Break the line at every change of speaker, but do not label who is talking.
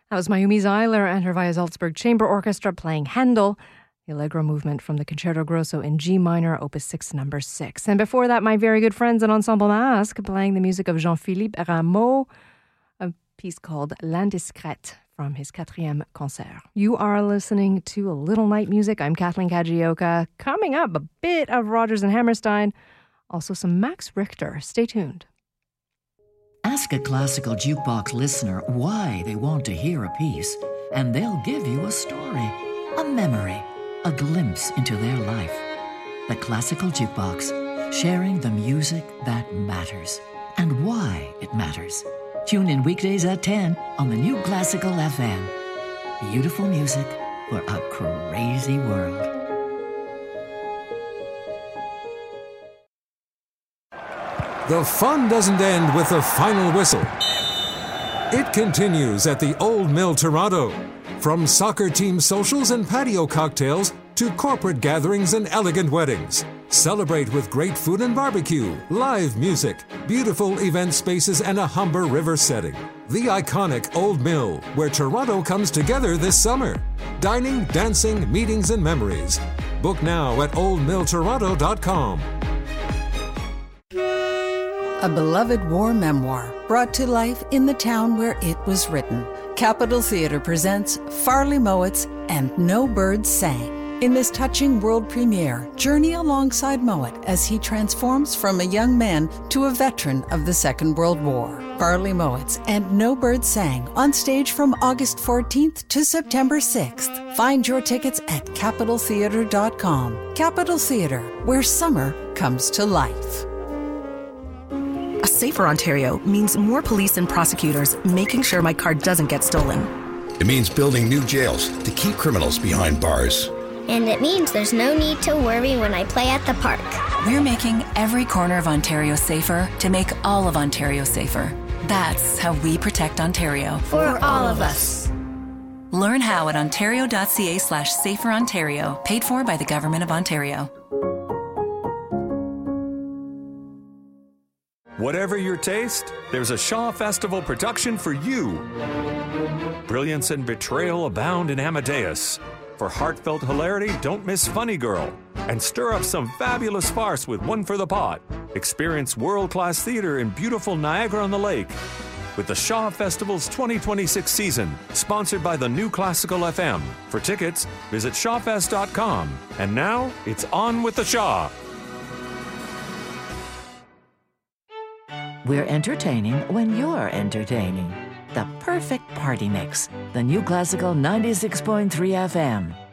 That was Mayumi Zeiler and her Via Salzburg Chamber Orchestra playing Handel, the Allegro movement from the Concerto Grosso in G minor, Opus 6, number 6. And before that, my very good friends at Ensemble Masque playing the music of Jean-Philippe Rameau, a piece called L'Indiscrète from his Quatrième Concert. You are listening to A Little Night Music. I'm Kathleen Kajioka. Coming up, a bit of Rodgers and Hammerstein, also some Max Richter. Stay tuned.
Ask a classical jukebox listener why they want to hear a piece, and they'll give you a story, a memory, a glimpse into their life. The Classical Jukebox, sharing the music that matters and why it matters. Tune in weekdays at 10 on the new Classical FM. Beautiful music for a crazy world.
The fun doesn't end with the final whistle. It continues at the Old Mill Toronto. From soccer team socials and patio cocktails to corporate gatherings and elegant weddings. Celebrate with great food and barbecue, live music, beautiful event spaces, and a Humber River setting. The iconic Old Mill, where Toronto comes together this summer. Dining, dancing, meetings, and memories. Book now at oldmilltoronto.com.
A beloved war memoir brought to life in the town where it was written. Capitol Theatre presents Farley Mowat and No Birds Sang. In this touching world premiere, journey alongside Mowat as he transforms from a young man to a veteran of the Second World War. Farley Mowat and No Birds Sang on stage from August 14th to September 6th. Find your tickets at capitoltheatre.com. Capitol Theatre, where summer comes to life.
A safer Ontario means more police and prosecutors making sure my car doesn't get stolen.
It means building new jails to keep criminals behind bars.
And it means there's no need to worry when I play at the park.
We're making every corner of Ontario safer to make all of Ontario safer. That's how we protect Ontario.
For all of us.
Learn how at ontario.ca/saferontario, paid for by the Government of Ontario.
Whatever your taste, there's a Shaw Festival production for you. Brilliance and betrayal abound in Amadeus. For heartfelt hilarity, don't miss Funny Girl. And stir up some fabulous farce with One for the Pot. Experience world-class theater in beautiful Niagara-on-the-Lake. With the Shaw Festival's 2026 season, sponsored by the New Classical FM. For tickets, visit shawfest.com. And now, it's on with the Shaw.
We're entertaining when you're entertaining. The perfect party mix. The New Classical 96.3 FM.